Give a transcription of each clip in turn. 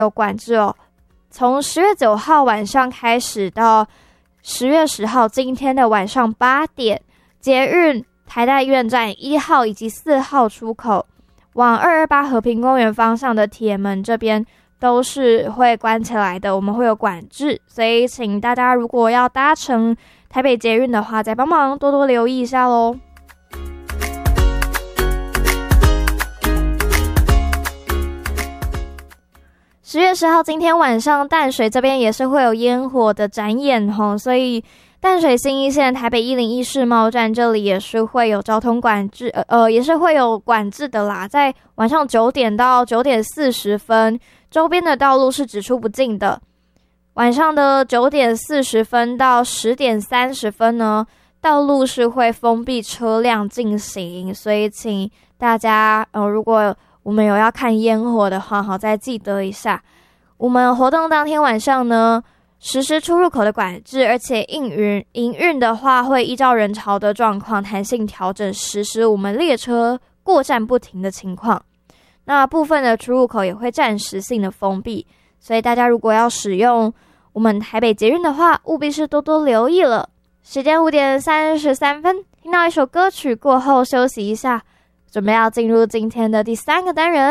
有管制哦。从10月9号晚上开始到10月10号今天的晚上8点，捷运台大医院站1号以及4号出口往228和平公园方向的铁门这边都是会关起来的，我们会有管制，所以请大家如果要搭乘台北捷运的话，再帮忙多多留意一下咯。10月10号今天晚上淡水这边也是会有烟火的展演吼，所以淡水新一线台北101世贸站这里也是会有交通管制，也是会有管制的啦，在晚上9点到9点40分，周边的道路是只出不进的。晚上的9点40分到10点30分呢，道路是会封闭车辆进行，所以请大家如果我们有要看烟火的话，好再记得一下。我们活动当天晚上呢，实施出入口的管制，而且营运的话会依照人潮的状况弹性调整，实施我们列车过站不停的情况。那部分的出入口也会暂时性的封闭，所以大家如果要使用我们台北捷运的话，务必是多多留意了。时间5点33分，听到一首歌曲过后休息一下，准备要进入今天的第4个单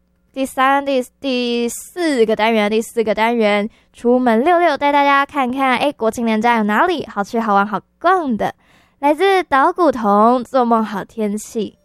元，出门溜溜，带大家看看国庆连假有哪里好吃好玩好逛的。来自岛古童，做梦好天气。